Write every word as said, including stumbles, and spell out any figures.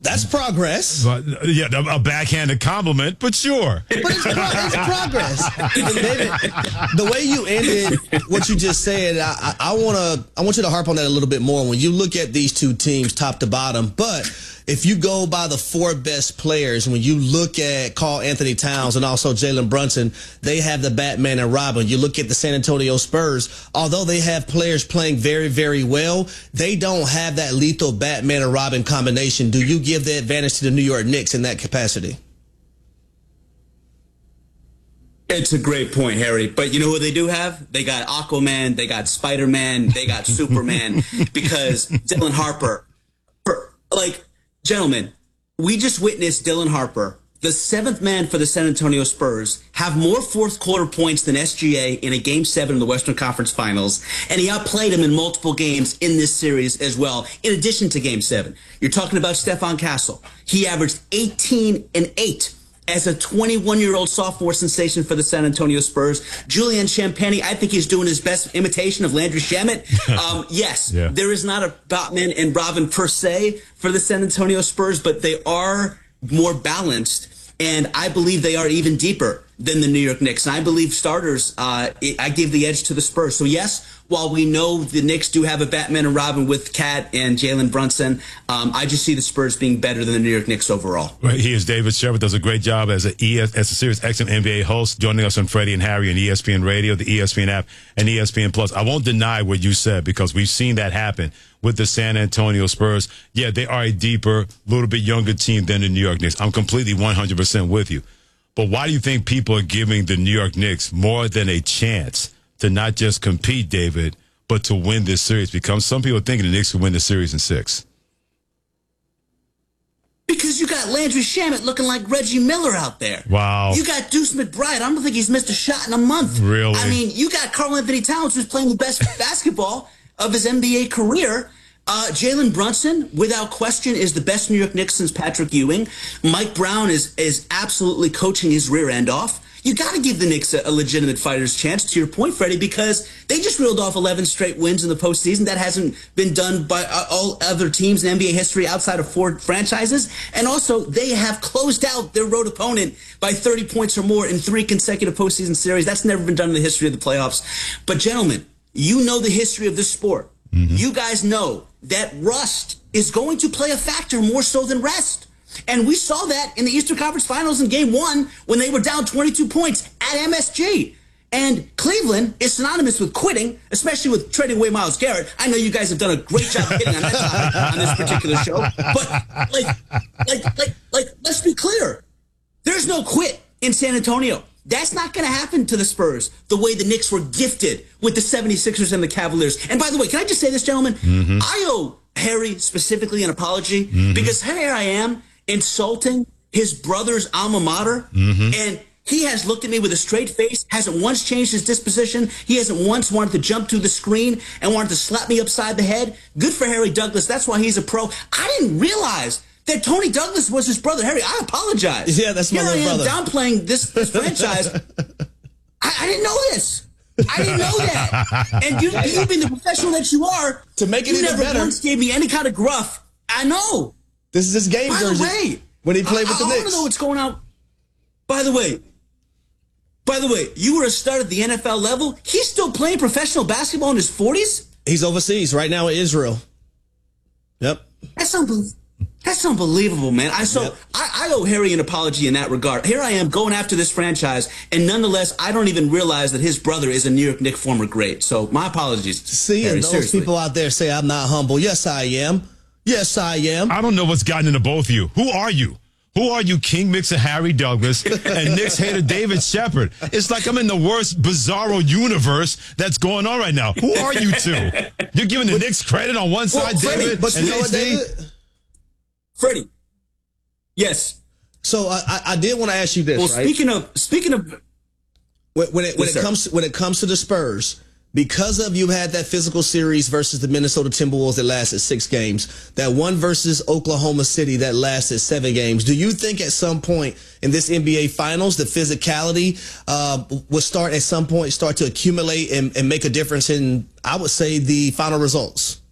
That's progress. But, yeah, a backhanded compliment, but sure. But it's, pro- it's progress. David, the way you ended what you just said, I, I, I want to I want you to harp on that a little bit more. When you look at these two teams, top to bottom, but if you go by the four best players, when you look at Karl Anthony Towns and also Jalen Brunson, they have the Batman and Robin. You look at the San Antonio Spurs, although they have players playing very, very well, they don't have that lethal Batman and Robin combination. Do you give the advantage to the New York Knicks in that capacity? It's a great point, Harry. But you know who they do have? They got Aquaman, they got Spider-Man, they got Superman, because Dylan Harper, like, gentlemen, we just witnessed Dylan Harper, the seventh man for the San Antonio Spurs, have more fourth quarter points than S G A in a game seven of the Western Conference Finals, and he outplayed him in multiple games in this series as well, in addition to game seven. You're talking about Stephon Castle. He averaged eighteen and eight as a twenty-one-year-old sophomore sensation for the San Antonio Spurs. Julian Champagnie, I think he's doing his best imitation of Landry Shamet. Um, yes, yeah. There is not a Batman and Robin per se for the San Antonio Spurs, but they are more balanced, and I believe they are even deeper than the New York Knicks. And I believe starters, uh, I give the edge to the Spurs. So, yes, while we know the Knicks do have a Batman and Robin with Cat and Jalen Brunson, um, I just see the Spurs being better than the New York Knicks overall. Right, he is David Shepard, does a great job as a, E S, as a Sirius X M N B A host, joining us on Freddie and Harry and E S P N Radio, the E S P N app, and E S P N Plus. I won't deny what you said, because we've seen that happen with the San Antonio Spurs. Yeah, they are a deeper, little bit younger team than the New York Knicks. I'm completely one hundred percent with you. But why do you think people are giving the New York Knicks more than a chance to not just compete, David, but to win this series? Because some people are thinking the Knicks will win the series in six. Because you got Landry Shamet looking like Reggie Miller out there. Wow. You got Deuce McBride. I don't think he's missed a shot in a month. Really? I mean, you got Karl Anthony Towns, who's playing the best basketball of his N B A career. Uh, Jalen Brunson, without question, is the best New York Knicks since Patrick Ewing. Mike Brown is is absolutely coaching his rear end off. You got to give the Knicks a, a legitimate fighter's chance, to your point, Freddie, because they just reeled off eleven straight wins in the postseason. That hasn't been done by uh, all other teams in N B A history outside of four franchises. And also, they have closed out their road opponent by thirty points or more in three consecutive postseason series. That's never been done in the history of the playoffs. But, gentlemen, you know the history of this sport. Mm-hmm. You guys know that rust is going to play a factor more so than rest. And we saw that in the Eastern Conference Finals in game one when they were down twenty-two points at M S G. And Cleveland is synonymous with quitting, especially with trading away Myles Garrett. I know you guys have done a great job hitting on that topic on this particular show. But, like, like, like, like, let's be clear. There's no quit in San Antonio. That's not going to happen to the Spurs the way the Knicks were gifted with the seventy-sixers and the Cavaliers. And by the way, can I just say this, gentlemen? Mm-hmm. I owe Harry specifically an apology mm-hmm. because here I am insulting his brother's alma mater, mm-hmm. and he has looked at me with a straight face, hasn't once changed his disposition. He hasn't once wanted to jump through the screen and wanted to slap me upside the head. Good for Harry Douglas. That's why he's a pro. I didn't realize that Tony Douglas was his brother. Harry, I apologize. Yeah, that's my Here little I am brother. downplaying this, this franchise. I, I didn't know this. I didn't know that. And you, you being the professional that you are, to make it you even never better, once gave me any kind of gruff. I know. This is his game By jersey. the way, when he played I, with the I, Knicks. I want to know what's going on. By the way, by the way, you were a star at the N F L level. He's still playing professional basketball in his forties? He's overseas right now in Israel. Yep. That's unbelievable. That's unbelievable, man. I so yep. I, I owe Harry an apology in that regard. Here I am going after this franchise, and nonetheless, I don't even realize that his brother is a New York Knicks former great. So my apologies. See, Harry, and those seriously. people out there say I'm not humble. Yes, I am. Yes, I am. I don't know what's gotten into both of you. Who are you? Who are you, King Mixer Harry Douglas and Knicks hater David Shepard? It's like I'm in the worst bizarro universe that's going on right now. Who are you two? You're giving the Knicks credit on one side, well, David, but and you know what, David? Freddie. Yes. So I, I, I did want to ask you this. Well, right? speaking of speaking of when, when it when yes, it sir. comes when it comes to the Spurs, because of you had that physical series versus the Minnesota Timberwolves that lasted six games, that one versus Oklahoma City that lasted seven games. Do you think at some point in this N B A Finals, the physicality uh, will start at some point start to accumulate and, and make a difference in, I would say, the final results?